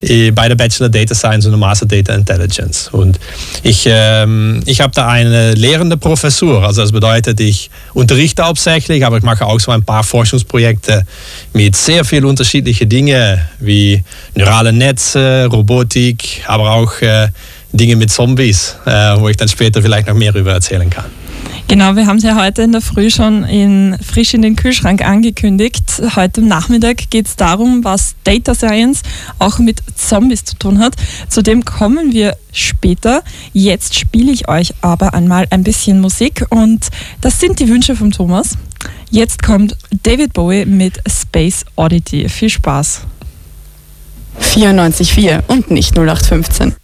bei der Bachelor Data Science und der Master Data Intelligence. Und ich habe da eine lehrende Professur. Also das bedeutet, ich unterrichte hauptsächlich, aber ich mache auch so ein paar Forschungsprojekte mit sehr vielen unterschiedlichen Dingen, wie neurale Netze, Robotik, aber auch Dinge mit Zombies, wo ich dann später vielleicht noch mehr darüber erzählen kann. Genau, wir haben es ja heute in der Früh schon frisch in den Kühlschrank angekündigt. Heute Nachmittag geht es darum, was Data Science auch mit Zombies zu tun hat. Zu dem kommen wir später. Jetzt spiele ich euch aber einmal ein bisschen Musik und das sind die Wünsche von Thomas. Jetzt kommt David Bowie mit Space Oddity. Viel Spaß. 94,4 und nicht 0815.